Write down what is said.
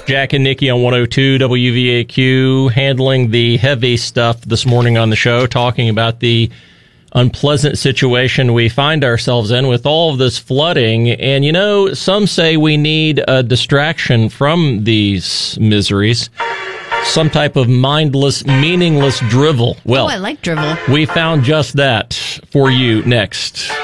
Jack and Nikki on 102 WVAQ, handling the heavy stuff this morning on the show, talking about the unpleasant situation we find ourselves in with all of this flooding. And, you know, some say we need a distraction from these miseries. Some type of mindless, meaningless drivel. Well, I like drivel. We found just that for you next.